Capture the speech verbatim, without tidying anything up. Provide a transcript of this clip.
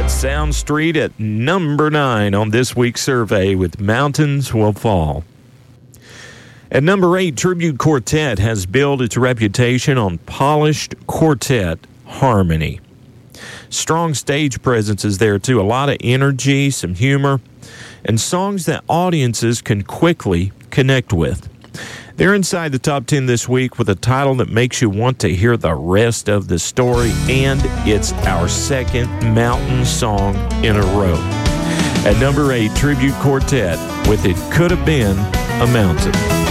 And Sound Street at number nine on this week's survey with Mountains Will Fall. At number eight, Tribute Quartet has built its reputation on polished quartet harmony. Strong stage presence is there too, a lot of energy, some humor, and songs that audiences can quickly connect with. They're inside the top ten this week with a title that makes you want to hear the rest of the story, and it's our second mountain song in a row. At number eight, Tribute Quartet with It Could Have Been a Mountain.